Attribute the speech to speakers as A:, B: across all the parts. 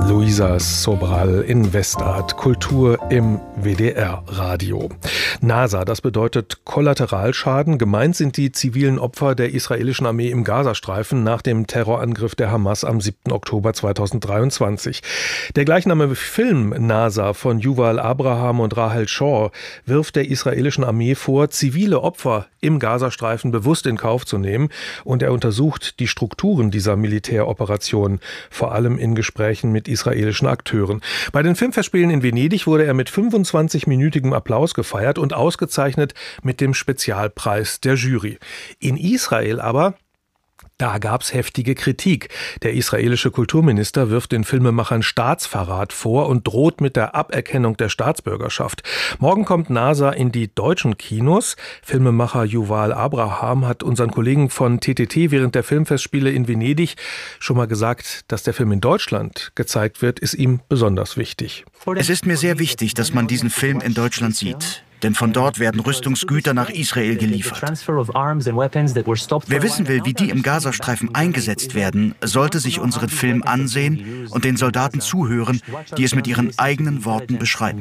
A: Luisa Sobral in Westart, Kultur im WDR-Radio. NASA, das bedeutet Kollateralschaden. Gemeint sind die zivilen Opfer der israelischen Armee im Gazastreifen nach dem Terrorangriff der Hamas am 7. Oktober 2023. Der gleichnamige Film NASA von Yuval Abraham und Rahel Shor wirft der israelischen Armee vor, zivile Opfer im Gazastreifen bewusst in Kauf zu nehmen, und er untersucht die Strukturen dieser Militäroperation, vor allem in Gesprächen mit israelischen Akteuren. Bei den Filmfestspielen in Venedig wurde er mit 25-minütigem Applaus gefeiert und ausgezeichnet mit dem Spezialpreis der Jury. In Israel aber, da gab's heftige Kritik. Der israelische Kulturminister wirft den Filmemachern Staatsverrat vor und droht mit der Aberkennung der Staatsbürgerschaft. Morgen kommt NASA in die deutschen Kinos. Filmemacher Yuval Abraham hat unseren Kollegen von TTT während der Filmfestspiele in Venedig schon mal gesagt, dass der Film in Deutschland gezeigt wird, ist ihm besonders wichtig.
B: Es ist mir sehr wichtig, dass man diesen Film in Deutschland sieht. Denn von dort werden Rüstungsgüter nach Israel geliefert. Wer wissen will, wie die im Gazastreifen eingesetzt werden, sollte sich unseren Film ansehen und den Soldaten zuhören, die es mit ihren eigenen Worten beschreiben.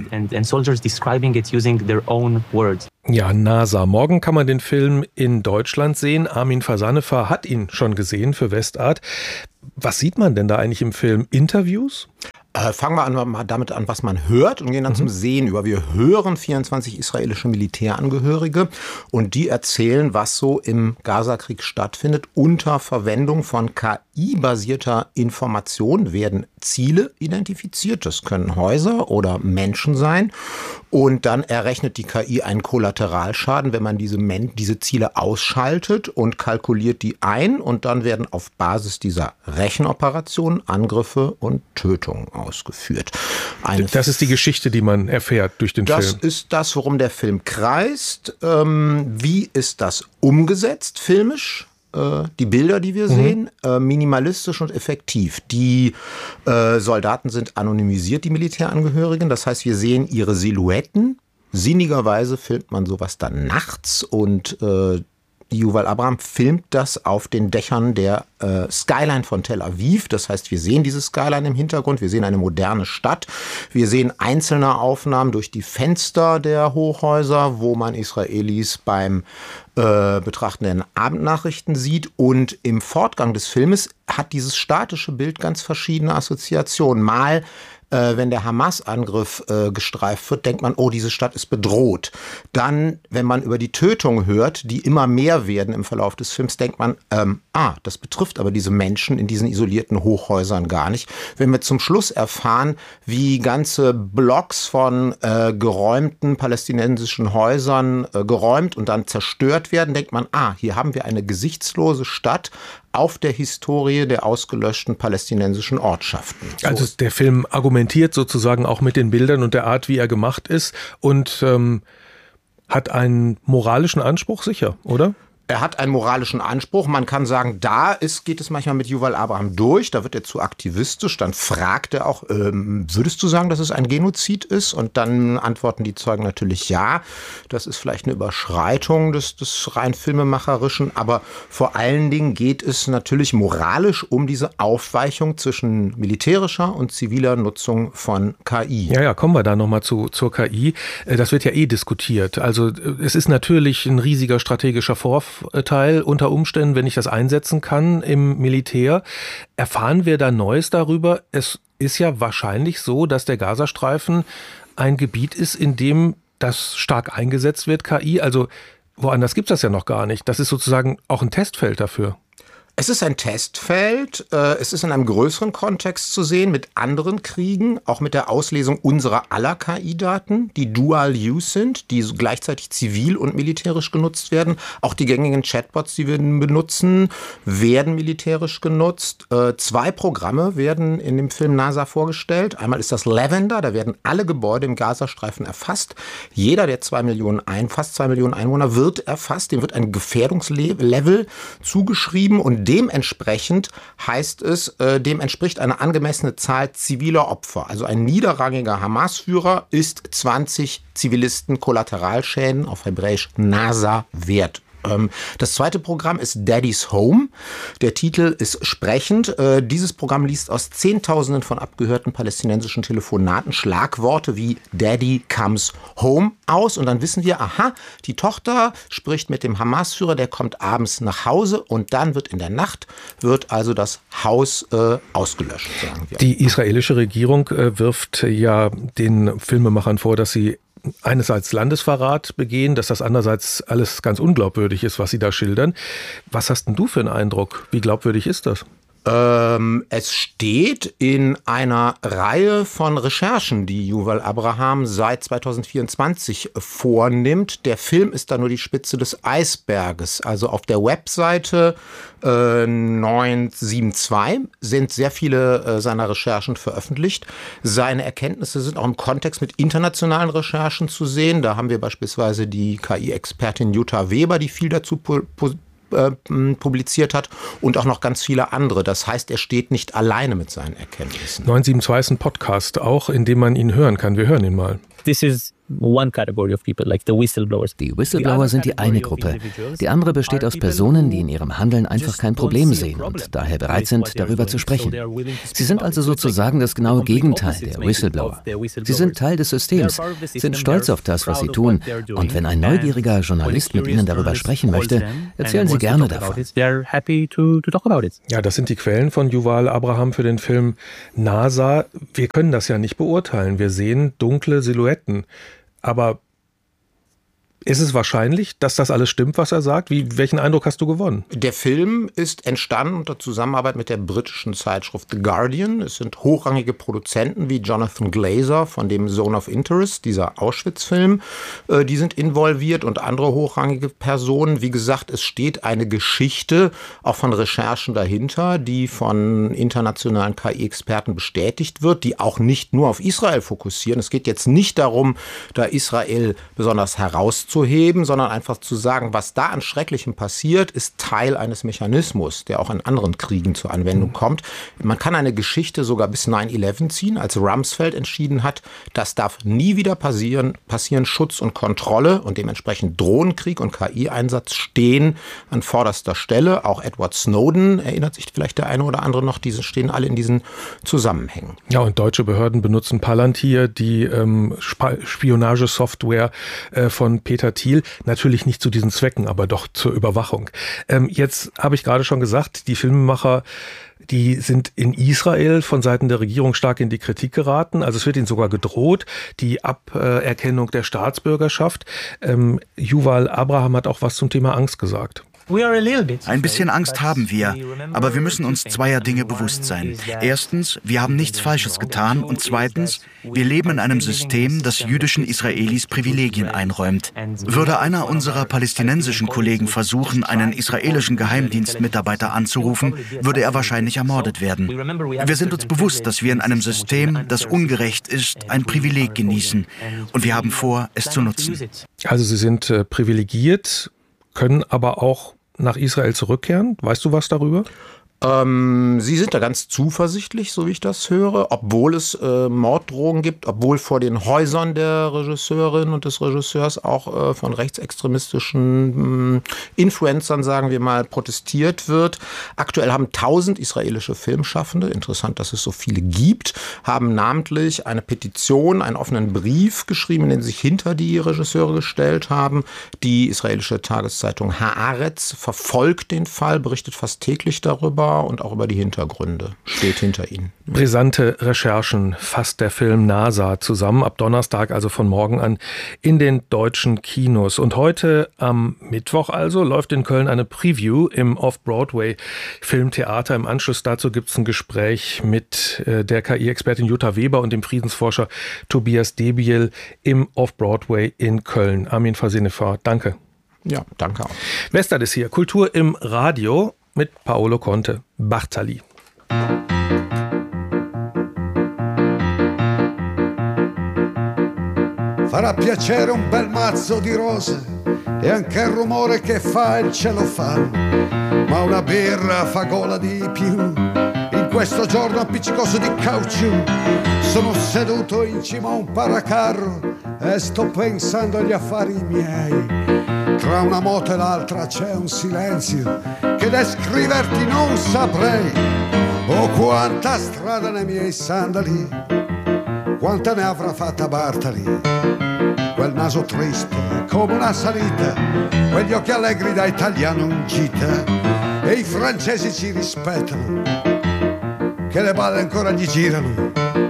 A: Ja, NASA. Morgen kann man den Film in Deutschland sehen. Armin Fasanefa hat ihn schon gesehen für Westart. Was sieht man denn da eigentlich im Film? Interviews?
C: Fangen wir damit an, was man hört, und gehen dann zum Sehen über. Wir hören 24 israelische Militärangehörige und die erzählen, was so im Gazakrieg stattfindet. Unter Verwendung von KI-basierter Information werden Ziele identifiziert. Das können Häuser oder Menschen sein. Und dann errechnet die KI einen Kollateralschaden, wenn man diese Ziele ausschaltet, und kalkuliert die ein. Und dann werden auf Basis dieser Rechenoperationen Angriffe und Tötungen ausgeführt.
A: Das ist die Geschichte, die man erfährt durch den Film.
C: Das ist das, worum der Film kreist. Wie ist das umgesetzt filmisch? Die Bilder, die wir sehen, minimalistisch und effektiv. Die Soldaten sind anonymisiert, die Militärangehörigen. Das heißt, wir sehen ihre Silhouetten. Sinnigerweise filmt man sowas dann nachts, und Yuval Abraham filmt das auf den Dächern der Skyline von Tel Aviv. Das heißt, wir sehen diese Skyline im Hintergrund, wir sehen eine moderne Stadt, wir sehen einzelne Aufnahmen durch die Fenster der Hochhäuser, wo man Israelis beim Betrachten der Abendnachrichten sieht. Und im Fortgang des Filmes hat dieses statische Bild ganz verschiedene Assoziationen. Mal wenn der Hamas-Angriff gestreift wird, denkt man, oh, diese Stadt ist bedroht. Dann, wenn man über die Tötungen hört, die immer mehr werden im Verlauf des Films, denkt man, das betrifft aber diese Menschen in diesen isolierten Hochhäusern gar nicht. Wenn wir zum Schluss erfahren, wie ganze Blocks von geräumten palästinensischen Häusern geräumt und dann zerstört werden, denkt man, hier haben wir eine gesichtslose Stadt auf der Historie der ausgelöschten palästinensischen Ortschaften.
A: Also der Film argumentiert sozusagen auch mit den Bildern und der Art, wie er gemacht ist, und hat einen moralischen Anspruch, sicher, oder?
C: Er hat einen moralischen Anspruch. Man kann sagen, geht es manchmal mit Yuval Abraham durch. Da wird er zu aktivistisch. Dann fragt er auch, würdest du sagen, dass es ein Genozid ist? Und dann antworten die Zeugen natürlich ja. Das ist vielleicht eine Überschreitung des rein Filmemacherischen. Aber vor allen Dingen geht es natürlich moralisch um diese Aufweichung zwischen militärischer und ziviler Nutzung von KI.
A: Ja, kommen wir da nochmal zur KI. Das wird ja diskutiert. Also es ist natürlich ein riesiger strategischer Vorteil unter Umständen, wenn ich das einsetzen kann im Militär. Erfahren wir da Neues darüber? Es ist ja wahrscheinlich so, dass der Gazastreifen ein Gebiet ist, in dem das stark eingesetzt wird, KI. Also woanders gibt es das ja noch gar nicht. Das ist sozusagen auch ein Testfeld dafür.
C: Es ist ein Testfeld, es ist in einem größeren Kontext zu sehen mit anderen Kriegen, auch mit der Auslesung unserer aller KI-Daten, die Dual-Use sind, die gleichzeitig zivil und militärisch genutzt werden. Auch die gängigen Chatbots, die wir benutzen, werden militärisch genutzt. 2 Programme werden in dem Film NASA vorgestellt. Einmal ist das Lavender, da werden alle Gebäude im Gazastreifen erfasst. Jeder der fast 2 Millionen Einwohner wird erfasst, dem wird ein Gefährdungslevel zugeschrieben, und dementsprechend heißt es, dem entspricht eine angemessene Zahl ziviler Opfer. Also ein niederrangiger Hamas-Führer ist 20 Zivilisten Kollateralschäden, auf Hebräisch NASA, wert. Das zweite Programm ist Daddy's Home. Der Titel ist sprechend. Dieses Programm liest aus Zehntausenden von abgehörten palästinensischen Telefonaten Schlagworte wie Daddy comes home aus. Und dann wissen wir, aha, die Tochter spricht mit dem Hamas-Führer, der kommt abends nach Hause und dann wird in der Nacht, wird also das Haus ausgelöscht, sagen wir.
A: Die israelische Regierung wirft ja den Filmemachern vor, dass sie einerseits Landesverrat begehen, dass das andererseits alles ganz unglaubwürdig ist, was sie da schildern. Was hast denn du für einen Eindruck? Wie glaubwürdig ist das?
C: Es steht in einer Reihe von Recherchen, die Yuval Abraham seit 2024 vornimmt. Der Film ist da nur die Spitze des Eisberges. Also auf der Webseite 972 sind sehr viele seiner Recherchen veröffentlicht. Seine Erkenntnisse sind auch im Kontext mit internationalen Recherchen zu sehen. Da haben wir beispielsweise die KI-Expertin Jutta Weber, die viel dazu publiziert hat und auch noch ganz viele andere. Das heißt, er steht nicht alleine mit seinen Erkenntnissen.
A: 972 ist ein Podcast auch, in dem man ihn hören kann. Wir hören ihn mal.
D: This is one category of people, like the whistleblowers.
E: Die Whistleblower sind die eine Gruppe. Die andere besteht aus Personen, die in ihrem Handeln einfach kein Problem sehen und daher bereit sind, darüber zu sprechen. Sie sind also sozusagen das genaue Gegenteil der Whistleblower. Sie sind Teil des Systems, sind stolz auf das, was sie tun. Und wenn ein neugieriger Journalist mit ihnen darüber sprechen möchte, erzählen sie gerne davon.
A: Ja, das sind die Quellen von Yuval Abraham für den Film NASA. Wir können das ja nicht beurteilen. Wir sehen dunkle Silhouetten. Aber ist es wahrscheinlich, dass das alles stimmt, was er sagt? Welchen Eindruck hast du gewonnen?
C: Der Film ist entstanden unter Zusammenarbeit mit der britischen Zeitschrift The Guardian. Es sind hochrangige Produzenten wie Jonathan Glazer von dem Zone of Interest, dieser Auschwitz-Film. Die sind involviert und andere hochrangige Personen. Wie gesagt, es steht eine Geschichte, auch von Recherchen dahinter, die von internationalen KI-Experten bestätigt wird, die auch nicht nur auf Israel fokussieren. Es geht jetzt nicht darum, da Israel besonders herauszuheben, sondern einfach zu sagen, was da an Schrecklichem passiert, ist Teil eines Mechanismus, der auch in anderen Kriegen zur Anwendung kommt. Man kann eine Geschichte sogar bis 9/11 ziehen, als Rumsfeld entschieden hat, das darf nie wieder passieren. Schutz und Kontrolle und dementsprechend Drohnenkrieg und KI-Einsatz stehen an vorderster Stelle. Auch Edward Snowden, erinnert sich vielleicht der eine oder andere noch, diese stehen alle in diesen Zusammenhängen.
A: Ja, und deutsche Behörden benutzen Palantir, die Spionagesoftware von Peter Thiel, natürlich nicht zu diesen Zwecken, aber doch zur Überwachung. Jetzt habe ich gerade schon gesagt, die Filmemacher, die sind in Israel von Seiten der Regierung stark in die Kritik geraten. Also es wird ihnen sogar gedroht, die Aberkennung der Staatsbürgerschaft. Yuval Abraham hat auch was zum Thema Angst gesagt.
B: Ein bisschen Angst haben wir, aber wir müssen uns zweier Dinge bewusst sein. Erstens, wir haben nichts Falsches getan und zweitens, wir leben in einem System, das jüdischen Israelis Privilegien einräumt. Würde einer unserer palästinensischen Kollegen versuchen, einen israelischen Geheimdienstmitarbeiter anzurufen, würde er wahrscheinlich ermordet werden. Wir sind uns bewusst, dass wir in einem System, das ungerecht ist, ein Privileg genießen und wir haben vor, es zu nutzen.
A: Also Sie sind privilegiert, können aber auch nach Israel zurückkehren. Weißt du was darüber?
C: Sie sind da ganz zuversichtlich, so wie ich das höre, obwohl es Morddrohungen gibt, obwohl vor den Häusern der Regisseurin und des Regisseurs auch von rechtsextremistischen Influencern, sagen wir mal, protestiert wird. Aktuell haben 1000 israelische Filmschaffende, interessant, dass es so viele gibt, haben namentlich eine Petition, einen offenen Brief geschrieben, in den sie sich hinter die Regisseure gestellt haben. Die israelische Tageszeitung Haaretz verfolgt den Fall, berichtet fast täglich darüber und auch über die Hintergründe, steht hinter ihnen.
A: Brisante Recherchen fasst der Film NASA zusammen, ab Donnerstag, also von morgen an, in den deutschen Kinos. Und heute am Mittwoch also läuft in Köln eine Preview im Off-Broadway-Filmtheater. Im Anschluss dazu gibt es ein Gespräch mit der KI-Expertin Jutta Weber und dem Friedensforscher Tobias Debiel im Off-Broadway in Köln. Armin Fasenefer, danke.
C: Ja, danke auch.
A: Westart ist hier, Kultur im Radio mit Paolo Conte, Bartali.
F: Farà piacere un bel mazzo di rose e anche il rumore che fa il cellophane, ma una birra fa gola di più in questo giorno appiccicoso di caucciù. Sono seduto in cima a un paracarro e sto pensando agli affari miei. Tra una moto e l'altra c'è un silenzio che descriverti non saprei. Oh, quanta strada nei miei sandali, quanta ne avrà fatta Bartali. Quel naso triste come una salita, quegli occhi allegri da italiano in gita. E i francesi ci rispettano, che le balle ancora gli girano.